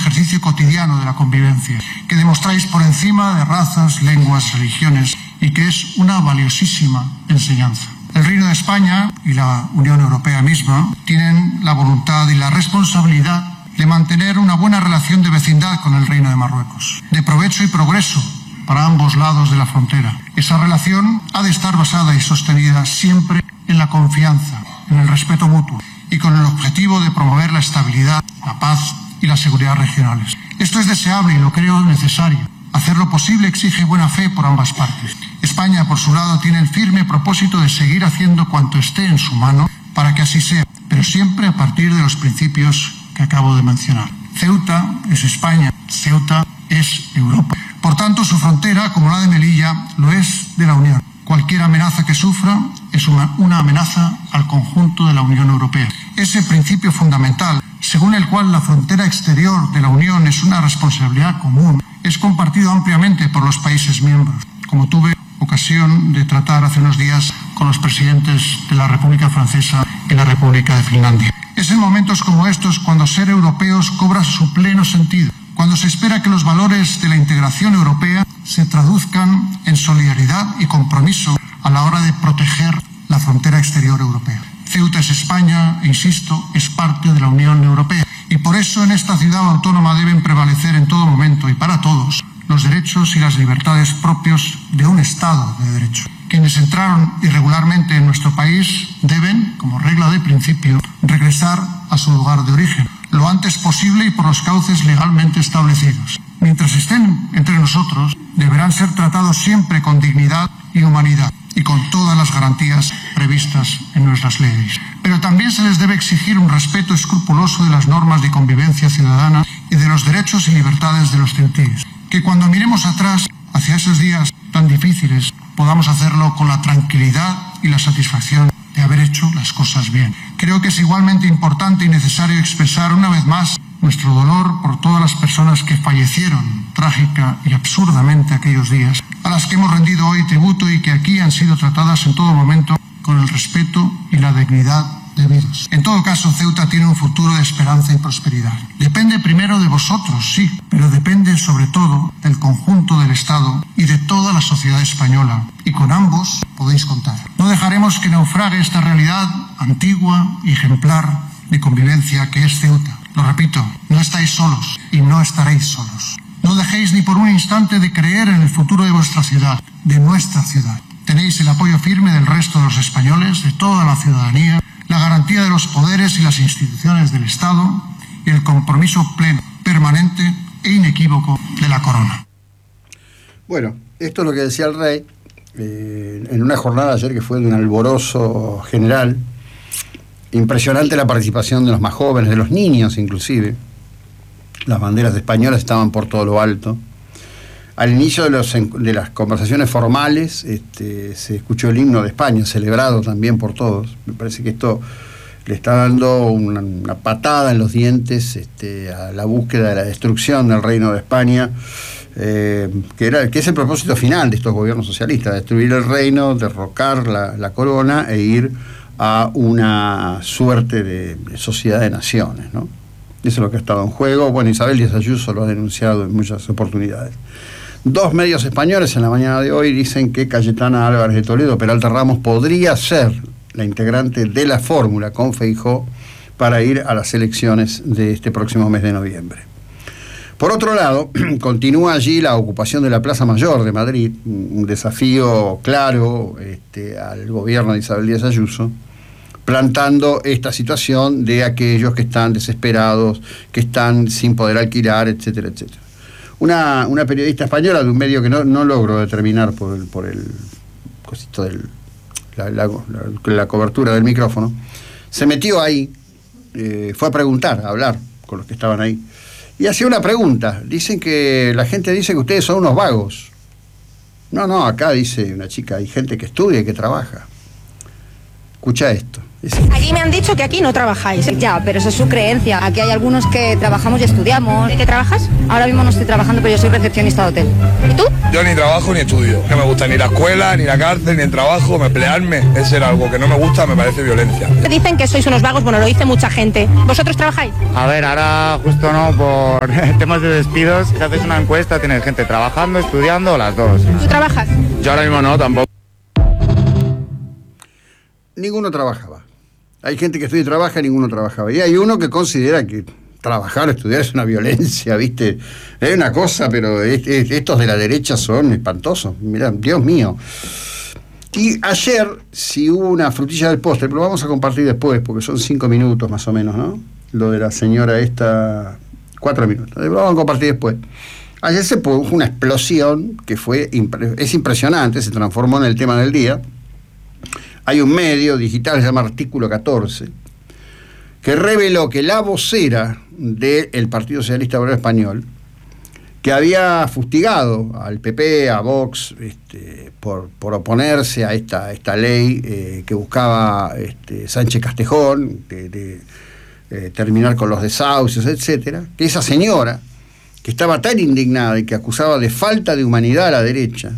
ejercicio cotidiano de la convivencia, que demostráis por encima de razas, lenguas, religiones, y que es una valiosísima enseñanza. El Reino de España y la Unión Europea misma tienen la voluntad y la responsabilidad de mantener una buena relación de vecindad con el Reino de Marruecos, de provecho y progreso para ambos lados de la frontera. Esa relación ha de estar basada y sostenida siempre en la confianza, en el respeto mutuo y con el objetivo de promover la estabilidad, la paz y la seguridad regionales. Esto es deseable y lo creo necesario. Hacer lo posible exige buena fe por ambas partes. España, por su lado, tiene el firme propósito de seguir haciendo cuanto esté en su mano para que así sea, pero siempre a partir de los principios que acabo de mencionar. Ceuta es España, Ceuta es Europa. Por tanto, su frontera, como la de Melilla, lo es de la Unión. Cualquier amenaza que sufra es una amenaza al conjunto de la Unión Europea. Ese principio fundamental, según el cual la frontera exterior de la Unión es una responsabilidad común, es compartido ampliamente por los países miembros, como tuve ocasión de tratar hace unos días con los presidentes de la República Francesa y la República de Finlandia. Es en momentos como estos cuando ser europeos cobra su pleno sentido, cuando se espera que los valores de la integración europea se traduzcan en solidaridad y compromiso a la hora de proteger la frontera exterior europea. Ceuta es España e, insisto, es parte de la Unión Europea. Y por eso en esta ciudad autónoma deben prevalecer en todo momento y para todos los derechos y las libertades propios de un Estado de Derecho. Quienes entraron irregularmente en nuestro país deben, como regla de principio, regresar a su lugar de origen, lo antes posible y por los cauces legalmente establecidos. Mientras estén entre nosotros, deberán ser tratados siempre con dignidad y humanidad y con todas las garantías previstas en nuestras leyes. Pero también se les debe exigir un respeto escrupuloso de las normas de convivencia ciudadana y de los derechos y libertades de los ceutíes. Que cuando miremos atrás, hacia esos días tan difíciles, podamos hacerlo con la tranquilidad y la satisfacción de haber hecho las cosas bien. Creo que es igualmente importante y necesario expresar una vez más nuestro dolor por todas las personas que fallecieron trágica y absurdamente aquellos días, a las que hemos rendido hoy tributo y que aquí han sido tratadas en todo momento con el respeto y la dignidad debidos. En todo caso, Ceuta tiene un futuro de esperanza y prosperidad. Depende primero de vosotros, sí, pero depende sobre todo del conjunto del Estado y de toda la sociedad española, y con ambos podéis contar. No dejaremos que naufrague esta realidad antigua y ejemplar de convivencia que es Ceuta. Lo repito, no estáis solos y no estaréis solos. No dejéis ni por un instante de creer en el futuro de vuestra ciudad, de nuestra ciudad. Tenéis el apoyo firme del resto de los españoles, de toda la ciudadanía, la garantía de los poderes y las instituciones del Estado y el compromiso pleno, permanente e inequívoco de la corona. Bueno, esto es lo que decía el rey en una jornada ayer que fue de un alborozo general. Impresionante la participación de los más jóvenes, de los niños inclusive. Las banderas españolas estaban por todo lo alto. Al inicio de las conversaciones formales se escuchó el himno de España, celebrado también por todos. Me parece que esto le está dando una patada en los dientes a la búsqueda de la destrucción del Reino de España, que es el propósito final de estos gobiernos socialistas: destruir el reino, derrocar la corona e ir a una suerte de sociedad de naciones, ¿no? Eso es lo que ha estado en juego. Bueno, Isabel Díaz Ayuso lo ha denunciado en muchas oportunidades. Dos medios españoles en la mañana de hoy dicen que Cayetana Álvarez de Toledo Peralta Ramos podría ser la integrante de la fórmula con Feijóo para ir a las elecciones de este próximo mes de noviembre. Por otro lado, continúa allí la ocupación de la Plaza Mayor de Madrid, un desafío claro al gobierno de Isabel Díaz Ayuso, plantando esta situación de aquellos que están desesperados, que están sin poder alquilar, etcétera, etcétera. Una periodista española de un medio que no logro determinar por el cosito de la cobertura del micrófono, se metió ahí, fue a preguntar, a hablar con los que estaban ahí, y hacía una pregunta. Dicen que la gente dice que ustedes son unos vagos. No, acá dice una chica, hay gente que estudia y que trabaja. Escucha esto. Aquí me han dicho que aquí no trabajáis. Ya, pero eso es su creencia. Aquí hay algunos que trabajamos y estudiamos. ¿De qué trabajas? Ahora mismo no estoy trabajando, pero yo soy recepcionista de hotel. ¿Y tú? Yo ni trabajo ni estudio. No me gusta ni la escuela, ni la cárcel, ni el trabajo. Pelearme es ser algo que no me gusta, me parece violencia. Dicen que sois unos vagos, bueno, lo dice mucha gente. ¿Vosotros trabajáis? A ver, ahora justo no, por temas de despidos. Si haces una encuesta, tienes gente trabajando, estudiando, las dos. ¿Tú trabajas? Yo ahora mismo no, tampoco. Ninguno trabajaba. Hay gente que estudia y trabaja, ninguno trabajaba. Y hay uno que considera que trabajar o estudiar es una violencia, ¿viste? Es una cosa, pero estos de la derecha son espantosos. Mirá, Dios mío. Y ayer, si hubo una frutilla del postre, pero lo vamos a compartir después, porque son 5 minutos más o menos, ¿no? Lo de la señora esta, 4 minutos. Lo vamos a compartir después. Ayer se produjo una explosión que es impresionante, se transformó en el tema del día. Hay un medio digital, se llama Artículo 14, que reveló que la vocera del Partido Socialista Obrero Español, que había fustigado al PP, a Vox, por oponerse a esta ley que buscaba Sánchez Castejón, de terminar con los desahucios, etcétera, que esa señora, que estaba tan indignada y que acusaba de falta de humanidad a la derecha,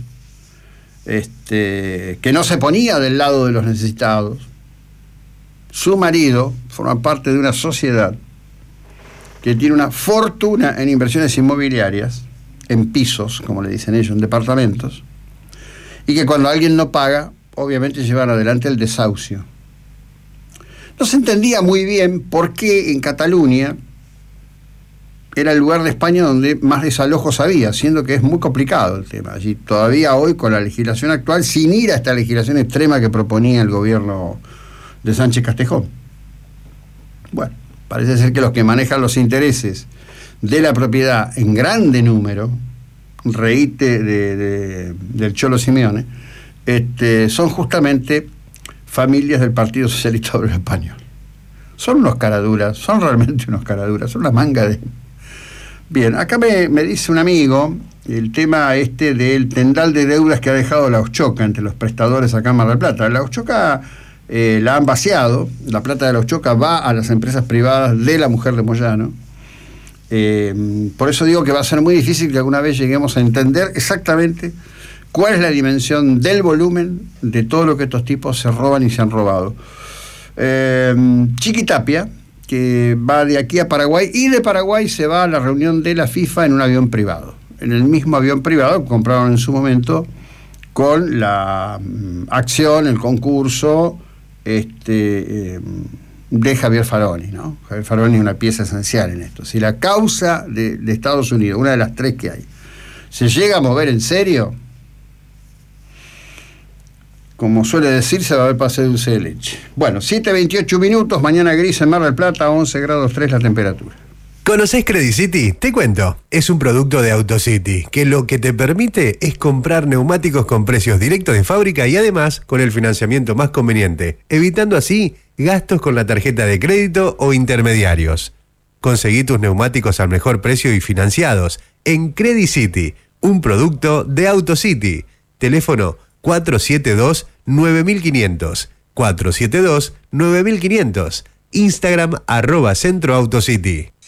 que no se ponía del lado de los necesitados. Su marido forma parte de una sociedad que tiene una fortuna en inversiones inmobiliarias, en pisos, como le dicen ellos, en departamentos, y que cuando alguien no paga, obviamente llevan adelante el desahucio. No se entendía muy bien por qué en Cataluña era el lugar de España donde más desalojos había, siendo que es muy complicado el tema. Allí todavía hoy, con la legislación actual, sin ir a esta legislación extrema que proponía el gobierno de Sánchez Castejón. Bueno, parece ser que los que manejan los intereses de la propiedad en grande número, reíte del Cholo Simeone, son justamente familias del Partido Socialista Obrero Español. Son unos caraduras, son realmente unos caraduras, son una manga de... Bien, acá me dice un amigo el tema del tendal de deudas que ha dejado la Ochoca entre los prestadores acá en Mar del Plata. La Ochoca la han vaciado, la plata de la Ochoca va a las empresas privadas de la mujer de Moyano. Por eso digo que va a ser muy difícil que alguna vez lleguemos a entender exactamente cuál es la dimensión del volumen de todo lo que estos tipos se roban y se han robado. Chiqui Tapia, que va de aquí a Paraguay, y de Paraguay se va a la reunión de la FIFA en un avión privado. En el mismo avión privado que compraron en su momento con la acción, el concurso de Javier Faroni, ¿no? Javier Faroni es una pieza esencial en esto. Si la causa de Estados Unidos, una de las 3 que hay, se llega a mover en serio, como suele decirse, va a haber pasado dulce de leche. Bueno, 7:28 minutos, mañana gris en Mar del Plata, 11 grados 3 la temperatura. ¿Conocés Credit City? Te cuento. Es un producto de AutoCity, que lo que te permite es comprar neumáticos con precios directos de fábrica y además con el financiamiento más conveniente, evitando así gastos con la tarjeta de crédito o intermediarios. Conseguí tus neumáticos al mejor precio y financiados en Credit City, un producto de AutoCity. Teléfono 472-9500, 472-9500, Instagram @CentroAutoCity.